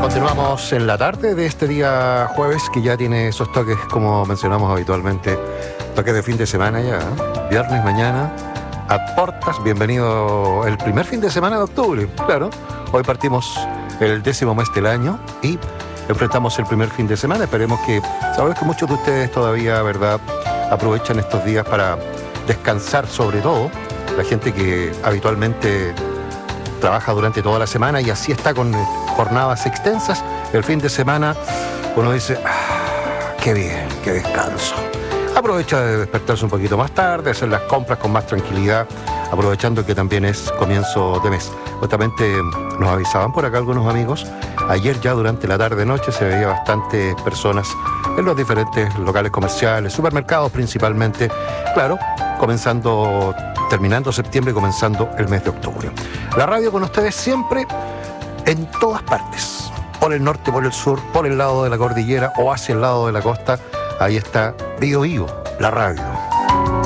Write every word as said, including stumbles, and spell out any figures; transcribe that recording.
Continuamos en la tarde de este día jueves, que ya tiene esos toques, como mencionamos habitualmente, toques de fin de semana ya, ¿eh? Viernes, mañana, a portas, bienvenido el primer fin de semana de octubre, claro. Hoy partimos el décimo mes del año y enfrentamos el primer fin de semana. Esperemos que, sabemos que muchos de ustedes todavía, ¿verdad?, aprovechan estos días para descansar, sobre todo la gente que habitualmente trabaja durante toda la semana y así está con jornadas extensas. El fin de semana uno dice, ah, qué bien, qué descanso. Aprovecha de despertarse un poquito más tarde, hacer las compras con más tranquilidad, aprovechando que también es comienzo de mes. Justamente nos avisaban por acá algunos amigos, ayer ya durante la tarde-noche se veía bastantes personas en los diferentes locales comerciales, supermercados principalmente, claro, comenzando, terminando septiembre, comenzando el mes de octubre. La radio con ustedes siempre, en todas partes, por el norte, por el sur, por el lado de la cordillera o hacia el lado de la costa. Ahí está Bío Bío, la radio.